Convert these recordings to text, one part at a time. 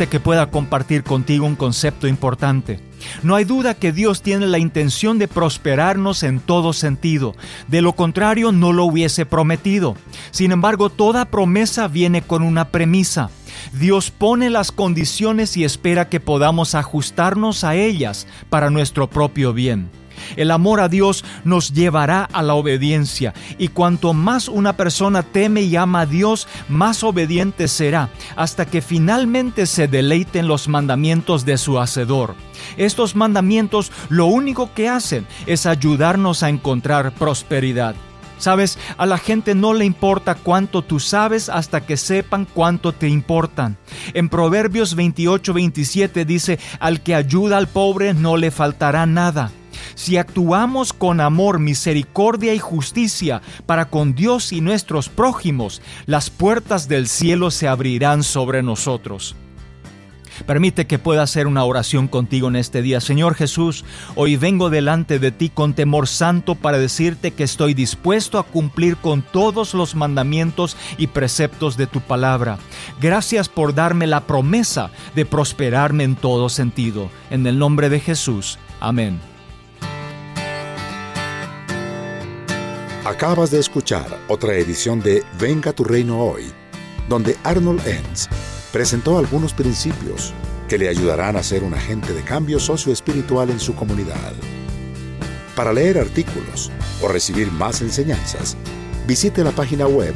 Permite que pueda compartir contigo un concepto importante. No hay duda que Dios tiene la intención de prosperarnos en todo sentido. De lo contrario, no lo hubiese prometido. Sin embargo, toda promesa viene con una premisa. Dios pone las condiciones y espera que podamos ajustarnos a ellas para nuestro propio bien. El amor a Dios nos llevará a la obediencia, y cuanto más una persona teme y ama a Dios, más obediente será, hasta que finalmente se deleite en los mandamientos de su Hacedor. Estos mandamientos lo único que hacen es ayudarnos a encontrar prosperidad. ¿Sabes? A la gente no le importa cuánto tú sabes hasta que sepan cuánto te importan. En Proverbios 28:27 dice: al que ayuda al pobre no le faltará nada. Si actuamos con amor, misericordia y justicia para con Dios y nuestros prójimos, las puertas del cielo se abrirán sobre nosotros. Permite que pueda hacer una oración contigo en este día. Señor Jesús, hoy vengo delante de ti con temor santo para decirte que estoy dispuesto a cumplir con todos los mandamientos y preceptos de tu palabra. Gracias por darme la promesa de prosperarme en todo sentido. En el nombre de Jesús. Amén. Acabas de escuchar otra edición de Venga tu Reino Hoy, donde Arnold Enns presentó algunos principios que le ayudarán a ser un agente de cambio socioespiritual en su comunidad. Para leer artículos o recibir más enseñanzas, visite la página web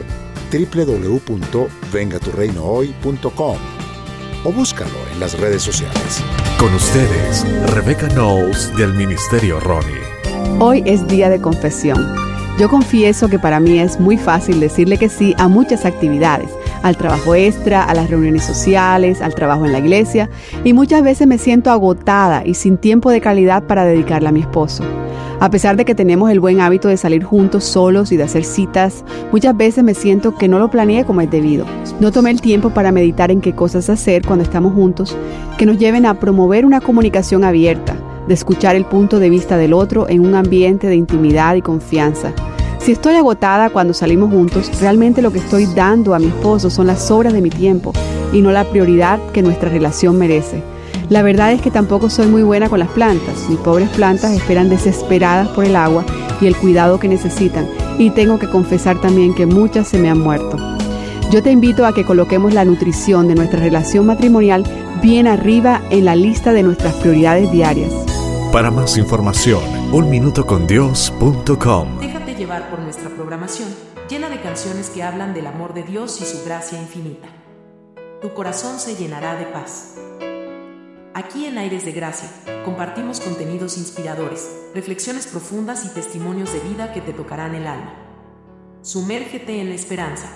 www.vengaturreinohoy.com o búscalo en las redes sociales. Con ustedes, Rebecca Knowles del Ministerio Ronnie. Hoy es día de confesión. Yo confieso que para mí es muy fácil decirle que sí a muchas actividades, al trabajo extra, a las reuniones sociales, al trabajo en la iglesia, y muchas veces me siento agotada y sin tiempo de calidad para dedicarle a mi esposo. A pesar de que tenemos el buen hábito de salir juntos solos y de hacer citas, muchas veces me siento que no lo planeé como es debido. No tomé el tiempo para meditar en qué cosas hacer cuando estamos juntos que nos lleven a promover una comunicación abierta, de escuchar el punto de vista del otro en un ambiente de intimidad y confianza. Si estoy agotada cuando salimos juntos, realmente lo que estoy dando a mi esposo son las sobras de mi tiempo y no la prioridad que nuestra relación merece. La verdad es que tampoco soy muy buena con las plantas. Mis pobres plantas esperan desesperadas por el agua y el cuidado que necesitan, y tengo que confesar también que muchas se me han muerto. Yo te invito a que coloquemos la nutrición de nuestra relación matrimonial bien arriba en la lista de nuestras prioridades diarias. Para más información, unminutocondios.com. Déjate llevar por nuestra programación, llena de canciones que hablan del amor de Dios y su gracia infinita. Tu corazón se llenará de paz. Aquí en Aires de Gracia, compartimos contenidos inspiradores, reflexiones profundas y testimonios de vida que te tocarán el alma. Sumérgete en la esperanza.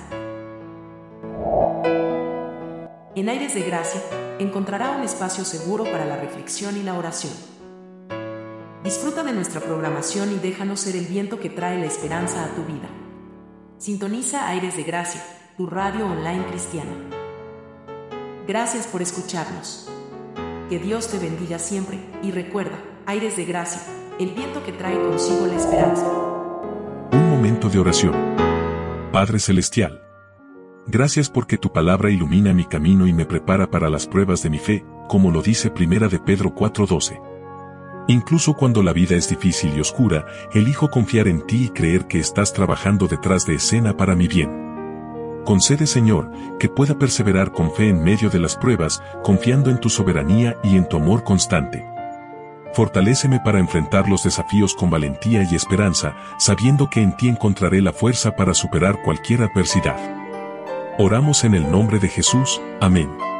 En Aires de Gracia, encontrará un espacio seguro para la reflexión y la oración. Disfruta de nuestra programación y déjanos ser el viento que trae la esperanza a tu vida. Sintoniza Aires de Gracia, tu radio online cristiana. Gracias por escucharnos. Que Dios te bendiga siempre, y recuerda, Aires de Gracia, el viento que trae consigo la esperanza. Un momento de oración. Padre Celestial, gracias porque tu palabra ilumina mi camino y me prepara para las pruebas de mi fe, como lo dice 1 de Pedro 4:12. Incluso cuando la vida es difícil y oscura, elijo confiar en ti y creer que estás trabajando detrás de escena para mi bien. Concede, Señor, que pueda perseverar con fe en medio de las pruebas, confiando en tu soberanía y en tu amor constante. Fortaléceme para enfrentar los desafíos con valentía y esperanza, sabiendo que en ti encontraré la fuerza para superar cualquier adversidad. Oramos en el nombre de Jesús. Amén.